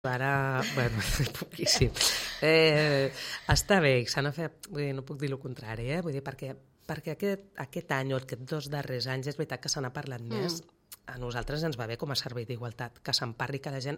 Ara, bueno, poquíssim. Està bé, s'han de fer, vull dir, no puc dir el contrari, vull dir, perquè aquest any o aquests 2 darrers anys és veritat que se n'ha parlat més. A nosaltres ens va bé com a servei d'igualtat, que se'n parli, que la gent...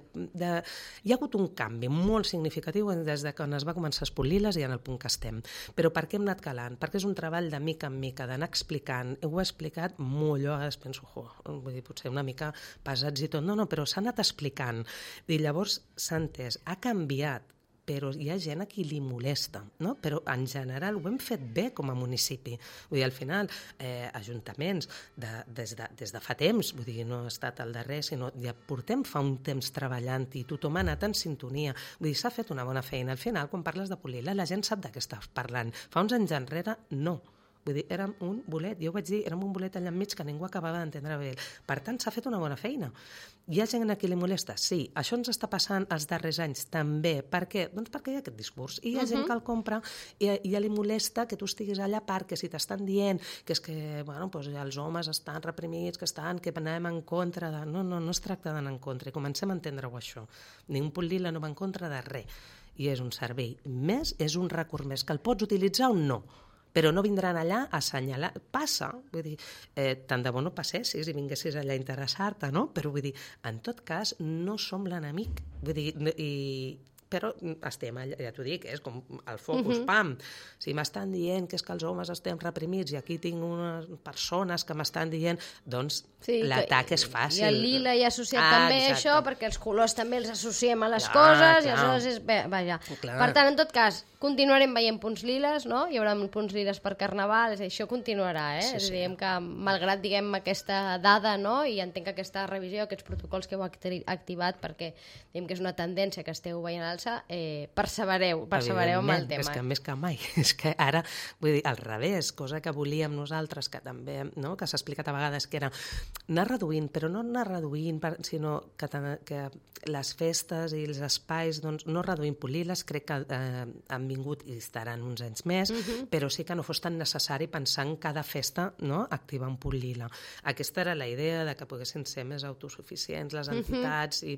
Hi ha hagut un canvi molt significatiu des de quan es va començar a espolir les i en el punt que estem. Però per què hem anat calant? Perquè és un treball de mica en mica, d'anar explicant. Ho he explicat molt, jo a vegades penso, vull dir, potser una mica pesats i tot. No, però s'ha anat explicant. I llavors s'ha entès, ha canviat, però hi ha gent a qui li molesta, no? Però en general ho hem fet bé com a municipi. Vull dir, al final, ajuntaments, des de fa temps, vull dir, no ha estat el darrer, sinó ja portem fa un temps treballant i tothom ha anat en sintonia. Vull dir, s'ha fet una bona feina. Al final, quan parles de Polila, la gent sap de què estàs parlant. Fa uns anys enrere, no. Vull dir, érem un bolet, jo ho vaig dir, érem un bolet allà enmig que ningú acabava d'entendre bé. Per tant, s'ha fet una bona feina. Hi ha gent a qui li molesta? Sí. Això ens està passant els darrers anys també. Per què? Doncs perquè hi ha aquest discurs. I hi ha gent que el compra i ja li molesta que tu estiguis allà perquè si t'estan dient que és que, bueno, doncs els homes estan reprimits, que anem en contra de... No es tracta d'anar en contra. I comencem a entendre-ho, això. Ningú pot dir la no va en contra de res. I és un servei més, és un recurs més, que el pots utilitzar o no. Però no vindran allà a assenyalar. Passa, vull dir, tant de bo no passessis i vinguessis allà a interessar-te, no? Però vull dir, en tot cas, no som l'enemic. Vull dir, però estem allà, ja t'ho dic, és com el focus, pam. Si m'estan dient que és que els homes estem reprimits i aquí tinc unes persones que m'estan dient, doncs l'atac és fàcil. I el lila hi ha associat també això, perquè els colors també els associem a les coses, i aleshores és... Vaja. Per tant, en tot cas, continuarem veient punts liles, no? Hi haurà punts liles per Carnaval, això continuarà, és a dir, que malgrat, diguem, aquesta dada, no? I entenc que aquesta revisió, aquests protocols que heu activat, perquè diguem que és una tendència que esteu veient alça, persevereu amb el tema. És que més que mai, és que ara, vull dir, al revés, cosa que volíem nosaltres, que també, no?, que s'ha explicat a vegades, que era anar reduint, però no anar reduint, sinó que les festes i els espais, doncs, no reduint, polir-les, crec que han vingut i estaran uns anys més, però sí que no fos tan necessari pensar en cada festa, no?, activar un punt lila. Aquesta era la idea de que poguessin ser més autosuficients les entitats i...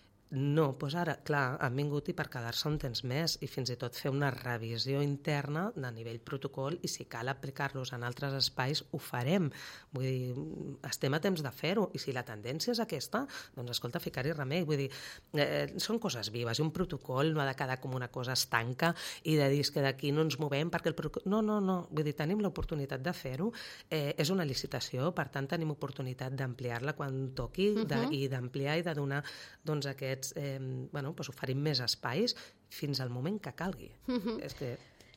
No, doncs ara, clar, han vingut i per quedar-se un temps més i fins i tot fer una revisió interna de nivell protocol i si cal aplicar-los en altres espais ho farem. Vull dir, estem a temps de fer-ho i si la tendència és aquesta, doncs escolta, ficar-hi remei. Vull dir, són coses vives i un protocol no ha de quedar com una cosa estanca i de dir que d'aquí no ens movem perquè el protocol... No, vull dir, tenim l'oportunitat de fer-ho, és una licitació, per tant tenim oportunitat d'ampliar-la quan toqui i d'ampliar i de donar doncs aquest oferim més espais fins al moment que calgui. És que...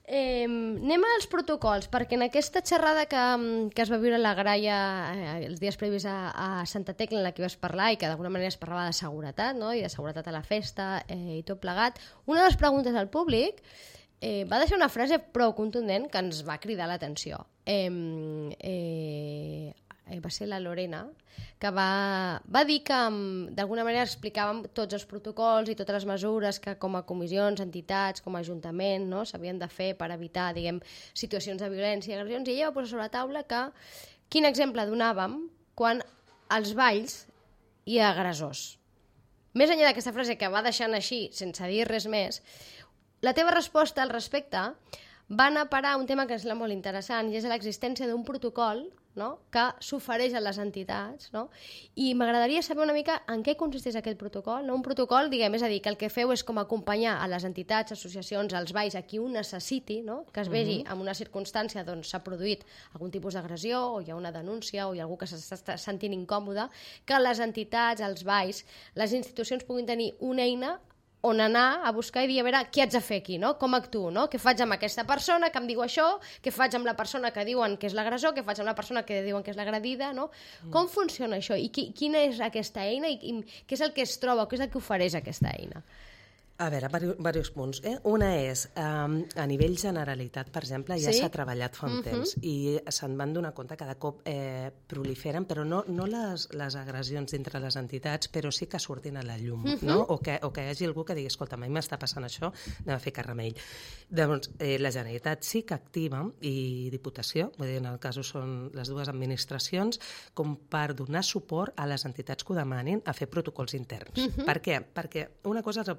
Anem als protocols, perquè en aquesta xerrada que es va viure a la Graia els dies previs a Santa Tecla, en la que vas parlar i que d'alguna manera es parlava de seguretat, no?, i de seguretat a la festa i tot plegat, una de les preguntes al públic va deixar una frase prou contundent que ens va cridar l'atenció. Va ser la Lorena, que va dir que d'alguna manera explicàvem tots els protocols i totes les mesures que com a comissions, entitats, com a ajuntament, no, s'havien de fer per evitar, diguem, situacions de violència i agressions, i ella va posar sobre la taula que quin exemple donàvem quan als balls hi ha agressors. Més enllà d'aquesta frase que va deixant així, sense dir res més, la teva resposta al respecte va anar a parar un tema que ens sembla molt interessant i és l'existència d'un protocol, no?, que s'ofereix a les entitats, no? I m'agradaria saber una mica en què consisteix aquest protocol, no? Un protocol, diguem, és a dir, que el que feu és com acompanyar a les entitats, associacions, als balls, a qui ho necessiti, no?, que es vegi en una circumstància on s'ha produït algun tipus d'agressió o hi ha una denúncia o hi ha algú que s'està sentint incòmode, que les entitats, els balls, les institucions puguin tenir una eina on anar a buscar i dir, a veure, què haig de fer aquí, no? Com actuo, no? Què faig amb aquesta persona que em diu això? Què faig amb la persona que diuen que és l'agressor? Què faig amb la persona que diuen que és l'agredida, no? Com funciona això? I quina és aquesta eina? I què és el que es troba? Què és el que ofereix aquesta eina? A veure, diversos punts. Una és, a nivell Generalitat, per exemple, ja s'ha treballat fa un temps i se'n van donar compte cada cop proliferen, però no les agressions dintre les entitats, però sí que surtin a la llum, no? O que hi hagi algú que digui, escolta, a mi m'està passant això, anem a ficar remei. Doncs la Generalitat sí que activa, i Diputació, vull dir, en el cas són les dues administracions, com per donar suport a les entitats que ho demanin a fer protocols interns. Per què? Perquè una cosa és el